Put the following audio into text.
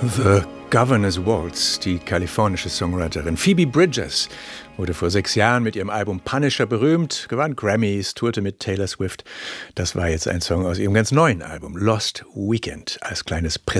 The Governor's Waltz, die kalifornische Songwriterin Phoebe Bridgers, wurde vor 6 Jahren mit ihrem Album Punisher berühmt, gewann Grammys, tourte mit Taylor Swift. Das war jetzt ein Song aus ihrem ganz neuen Album Lost Weekend als kleines